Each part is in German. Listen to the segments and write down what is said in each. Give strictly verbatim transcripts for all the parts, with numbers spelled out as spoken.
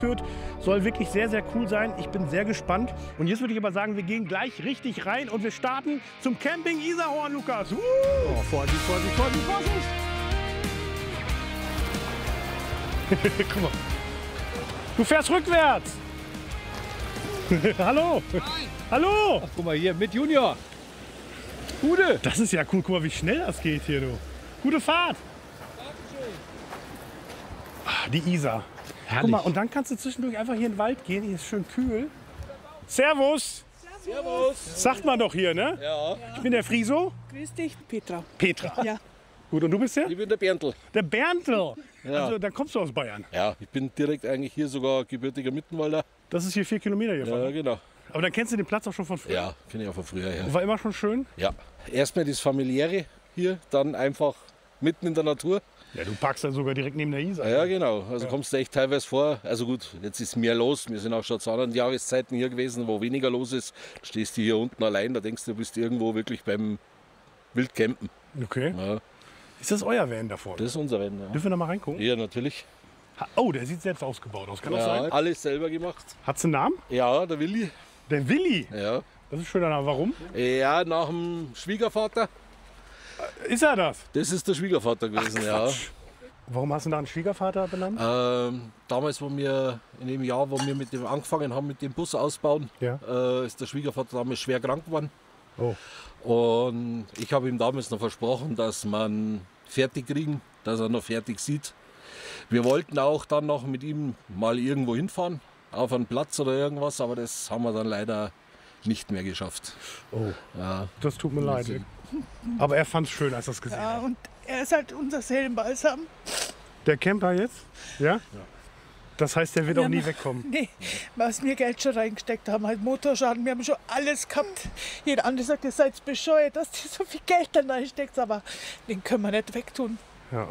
führt. Soll wirklich sehr, sehr cool sein. Ich bin sehr gespannt. Und jetzt würde ich aber sagen, wir gehen gleich richtig rein und wir starten zum Camping Isarhorn, Lukas. Uh! Oh, Vorsicht, Vorsicht, Vorsicht, Vorsicht! Guck mal. Du fährst rückwärts. Hallo. Nein. Hallo. Ach, guck mal hier, mit Junior. Gute. Das ist ja cool. Guck mal, wie schnell das geht hier, du. Gute Fahrt. Ah, die Isar. Herrlich. Guck mal, und dann kannst du zwischendurch einfach hier in den Wald gehen. Hier ist schön kühl. Servus. Servus. Sagt man doch hier, ne? Ja. Ich bin der Friso. Grüß dich, Petra. Petra. Ja. Gut, und du bist der? Ich bin der Berntl. Der Berntl. Ja. Also, dann kommst du aus Bayern. Ja, ich bin direkt eigentlich hier sogar gebürtiger Mittenwalder. Das ist hier vier Kilometer hier. Ja, genau. Aber dann kennst du den Platz auch schon von früher? Ja, kenne ich auch von früher her. War immer schon schön? Ja. Erstmal das Familiäre hier, dann einfach mitten in der Natur. Ja, du parkst dann sogar direkt neben der Isar. Ja, genau. Also Ja. kommst du echt teilweise vor. Also gut, jetzt ist mehr los. Wir sind auch schon zu anderen Jahreszeiten hier gewesen, wo weniger los ist. Da stehst du hier unten allein, da denkst du, du bist irgendwo wirklich beim Wildcampen. Okay. Ja, Ist das euer Van da vorne? das ist unser Van. Ja. Dürfen wir da mal reingucken? Ja, natürlich. Ha- Oh, der sieht selbst ausgebaut aus. Kann das Ja, sein? alles selber gemacht. Hat's einen Namen? Ja, der Willi. Der Willi. Ja. Das ist ein schöner Name. Warum? Ja, nach dem Schwiegervater. Ist er das? Das ist der Schwiegervater gewesen, ja. Quatsch. Warum hast du da einen Schwiegervater benannt? Ähm, damals, wo wir in dem Jahr, wo wir mit dem angefangen haben, mit dem Bus ausbauen, Ja. äh, ist der Schwiegervater damals schwer krank geworden. Oh. Und ich habe ihm damals noch versprochen, dass man fertig kriegen, dass er noch fertig sieht. Wir wollten auch dann noch mit ihm mal irgendwo hinfahren, auf einen Platz oder irgendwas, aber das haben wir dann leider nicht mehr geschafft. Oh, Ja. das tut mir leid. Aber er fand es schön, als er es gesehen Ja, hat. und er ist halt unser Seelenbalsam. Der Camper jetzt? Ja? Das heißt, der wird Wir auch nie haben- wegkommen. Nee, was wir Geld schon reingesteckt haben, halt Motorschaden, wir haben schon alles gehabt. Jeder andere sagt, ihr seid bescheuert, dass ihr so viel Geld dann reinsteckt, aber den können wir nicht wegtun. Ja.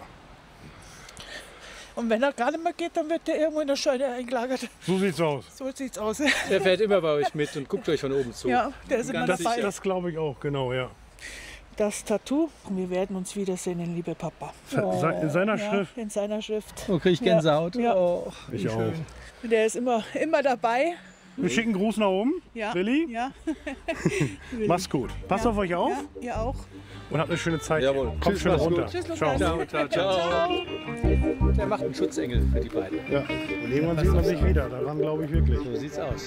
Und wenn er gar nicht mehr geht, dann wird der irgendwo in der Scheune eingelagert. So sieht's aus. So sieht's aus. Der fährt immer bei euch mit und guckt euch von oben zu. Ja, der ist immer Ganz dabei. sicher. Das glaube ich auch, genau, ja. Das Tattoo, wir werden uns wiedersehen, liebe Papa. Se- In seiner Ja, Schrift. in seiner Schrift. Oh, krieg ich Gänsehaut. Ja. Oh, Ich wie auch. schön. Der ist immer, immer dabei. Wir schicken Gruß nach oben. Ja. Willi, Ja. mach's gut. Passt Ja. auf euch auf Ja, ihr auch. und habt eine schöne Zeit. Jawohl. Kommt Tschüss, schön mach's runter. gut. Tschüss, Lukas. Ciao. Ciao, ciao, ciao. Der macht einen Schutzengel für die beiden. Ja. Und irgendwann sieht man sich wieder. Daran glaube ich wirklich. So sieht's aus.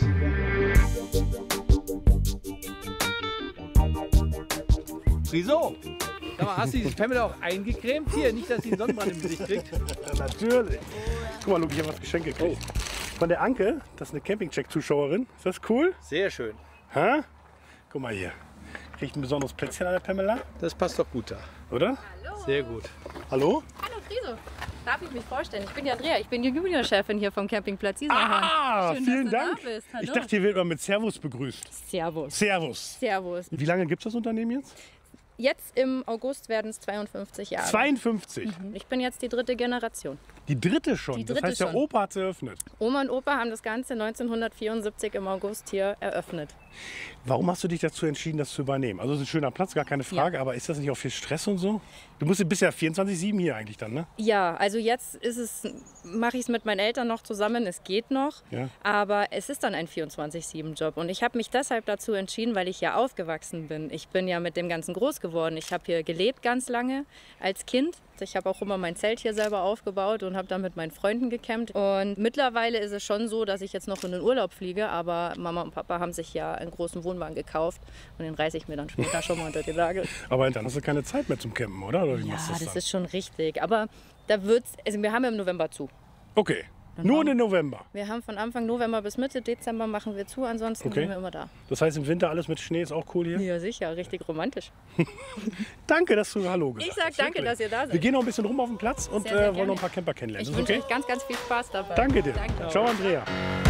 Friso! Sag mal, hast du dieses Pamela auch eingecremt? Hier, nicht, dass sie einen Sonnenbrand im Gesicht kriegt. Ja, natürlich. Guck mal, Luke, ich habe was Geschenk gekriegt. Von der Anke, das ist eine Campingcheck-Zuschauerin. Ist das cool? Sehr schön. Hä? Guck mal hier. Kriegt ein besonderes Plätzchen an der Pamela, Das passt doch gut da. oder? Sehr gut. Hallo? Hallo Friso, darf ich mich vorstellen? Ich bin die Andrea, ich bin die Juniorchefin hier vom Campingplatz Isarhorn. Ah, Schön, vielen dass du Dank. da bist. Hallo. Ich dachte, hier wird man mit Servus begrüßt. Servus. Servus. Servus. Wie lange gibt es das Unternehmen jetzt? Jetzt im August werden es zweiundfünfzig Jahre. zweiundfünfzig. Ich bin jetzt die dritte Generation. Die dritte schon. Die das dritte heißt, der schon. Opa hat es eröffnet. Oma und Opa haben das Ganze neunzehnhundertvierundsiebzig im August hier eröffnet. Warum hast du dich dazu entschieden, das zu übernehmen? Also, es ist ein schöner Platz, gar keine Frage. Aber ist das nicht auch viel Stress und so? Du musst, bist ja vierundzwanzig sieben hier eigentlich dann, ne? Ja, also jetzt ist es, mache ich es mit meinen Eltern noch zusammen, es geht noch, Ja. aber es ist dann ein vierundzwanzig sieben Job und ich habe mich deshalb dazu entschieden, weil ich ja aufgewachsen bin. Ich bin ja mit dem Ganzen groß geworden. Ich habe hier gelebt ganz lange als Kind. Ich habe auch immer mein Zelt hier selber aufgebaut und habe dann mit meinen Freunden gecampt. Und mittlerweile ist es schon so, dass ich jetzt noch in den Urlaub fliege, aber Mama und Papa haben sich ja einen großen Wohnwagen gekauft und den reiße ich mir dann später schon mal unter die Nagel. Aber dann hast du keine Zeit mehr zum Campen, oder? oder wie Ja, machst du das, das dann? ist schon richtig. Aber da wird's, also wir haben ja im November zu. Okay. Nur im November. Wir haben von Anfang November bis Mitte Dezember machen wir zu, ansonsten Okay. sind wir immer da. Das heißt, im Winter alles mit Schnee ist auch cool hier? Ja, sicher, richtig romantisch. Danke, dass du Hallo gesagt Ich sag hast. danke, Wirklich. dass ihr da seid. Wir gehen noch ein bisschen rum auf den Platz und Sehr, sehr äh, wollen gerne. noch ein paar Camper kennenlernen. Ich Ist das wünsche okay? euch ganz, ganz viel Spaß dabei. Danke dir. Danke. Ciao, Andrea.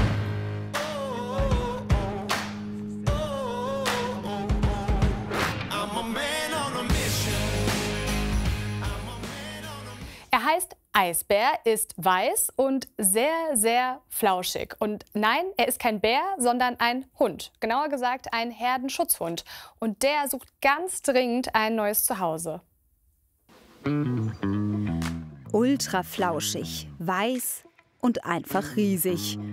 Er heißt Eisbär, ist weiß und sehr, sehr flauschig. Und nein, er ist kein Bär, sondern ein Hund. Genauer gesagt ein Herdenschutzhund. Und der sucht ganz dringend ein neues Zuhause. Ultra flauschig, weiß und einfach riesig.